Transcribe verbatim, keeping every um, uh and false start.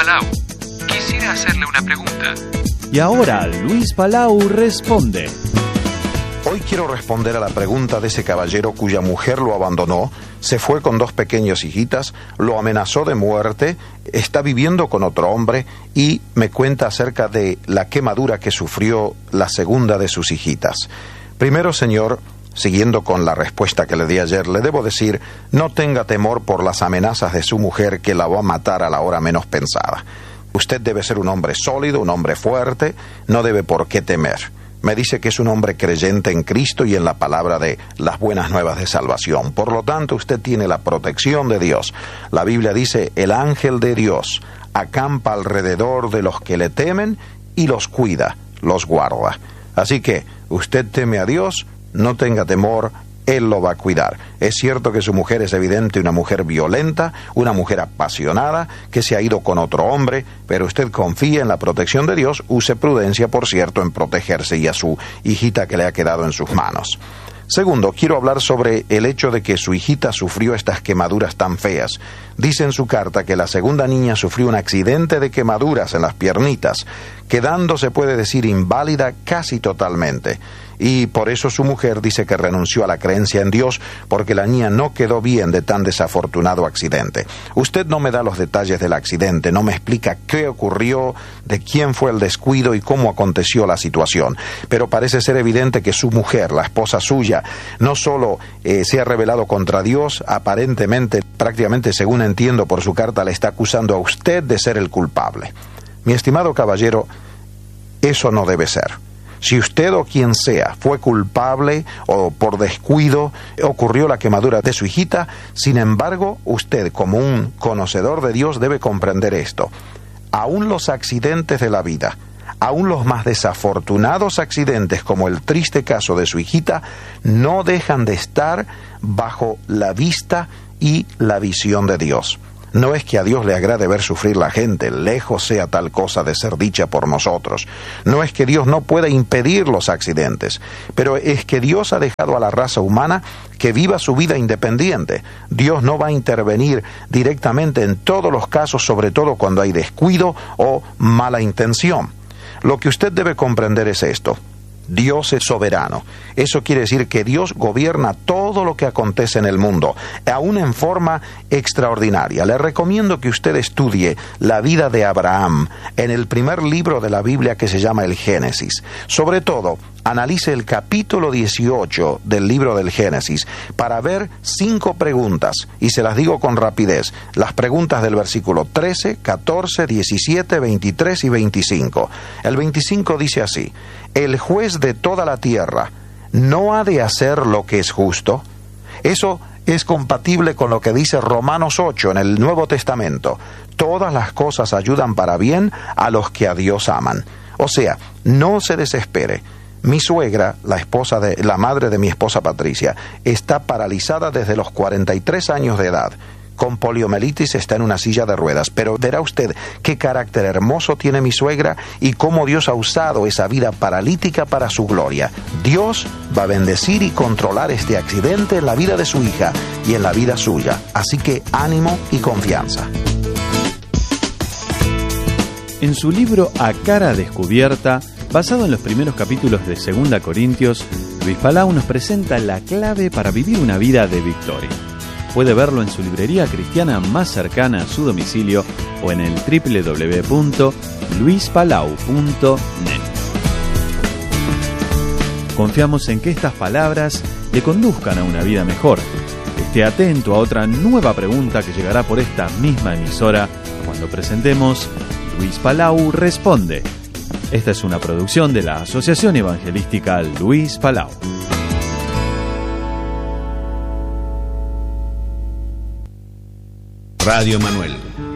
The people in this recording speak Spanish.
Palau. Quisiera hacerle una pregunta. Y ahora Luis Palau responde. Hoy quiero responder a la pregunta de ese caballero cuya mujer lo abandonó, se fue con dos pequeñas hijitas, lo amenazó de muerte, está viviendo con otro hombre y me cuenta acerca de la quemadura que sufrió la segunda de sus hijitas. Primero, señor, siguiendo con la respuesta que le di ayer, le debo decir, no tenga temor por las amenazas de su mujer que la va a matar a la hora menos pensada. Usted debe ser un hombre sólido, un hombre fuerte, no debe por qué temer. Me dice que es un hombre creyente en Cristo y en la palabra de las buenas nuevas de salvación. Por lo tanto, usted tiene la protección de Dios. La Biblia dice, el ángel de Dios acampa alrededor de los que le temen y los cuida, los guarda. Así que, usted teme a Dios, no tenga temor, Él lo va a cuidar. Es cierto que su mujer es evidente una mujer violenta, una mujer apasionada, que se ha ido con otro hombre, pero usted confía en la protección de Dios, use prudencia, por cierto, en protegerse y a su hijita que le ha quedado en sus manos. Segundo, quiero hablar sobre el hecho de que su hijita sufrió estas quemaduras tan feas. Dice en su carta que la segunda niña sufrió un accidente de quemaduras en las piernitas, quedando, se puede decir, inválida casi totalmente. Y por eso su mujer dice que renunció a la creencia en Dios, porque la niña no quedó bien de tan desafortunado accidente. Usted no me da los detalles del accidente, no me explica qué ocurrió, de quién fue el descuido y cómo aconteció la situación. Pero parece ser evidente que su mujer, la esposa suya, no solo eh, se ha rebelado contra Dios, aparentemente, prácticamente según entiendo por su carta, le está acusando a usted de ser el culpable. Mi estimado caballero, eso no debe ser. Si usted o quien sea fue culpable o por descuido ocurrió la quemadura de su hijita, sin embargo, usted como un conocedor de Dios debe comprender esto. Aún los accidentes de la vida, aún los más desafortunados accidentes como el triste caso de su hijita, no dejan de estar bajo la vista y la visión de Dios. No es que a Dios le agrade ver sufrir la gente, lejos sea tal cosa de ser dicha por nosotros. No es que Dios no pueda impedir los accidentes, pero es que Dios ha dejado a la raza humana que viva su vida independiente. Dios no va a intervenir directamente en todos los casos, sobre todo cuando hay descuido o mala intención. Lo que usted debe comprender es esto. Dios es soberano. Eso quiere decir que Dios gobierna todo lo que acontece en el mundo, aún en forma extraordinaria. Le recomiendo que usted estudie la vida de Abraham en el primer libro de la Biblia que se llama el Génesis. Sobre todo, analice el capítulo dieciocho del libro del Génesis para ver cinco preguntas, y se las digo con rapidez. Las preguntas del versículo trece, catorce, diecisiete, veintitrés y veinticinco. El veinticinco dice así: ¿el juez de toda la tierra no ha de hacer lo que es justo? Eso es compatible con lo que dice Romanos ocho en el Nuevo Testamento. Todas las cosas ayudan para bien a los que a Dios aman. O sea, no se desespere. Mi suegra, la esposa de, la madre de mi esposa Patricia, está paralizada desde los cuarenta y tres años de edad. Con poliomielitis está en una silla de ruedas, pero verá usted qué carácter hermoso tiene mi suegra y cómo Dios ha usado esa vida paralítica para su gloria. Dios va a bendecir y controlar este accidente en la vida de su hija y en la vida suya. Así que ánimo y confianza. En su libro A Cara Descubierta, basado en los primeros capítulos de Segunda Corintios, Luis Palau nos presenta la clave para vivir una vida de victoria. Puede verlo en su librería cristiana más cercana a su domicilio o en el doble u doble u doble u punto luis palau punto net. Confiamos en que estas palabras le conduzcan a una vida mejor. Esté atento a otra nueva pregunta que llegará por esta misma emisora cuando presentemos Luis Palau Responde. Esta es una producción de la Asociación Evangelística Luis Palau. Radio Manuel.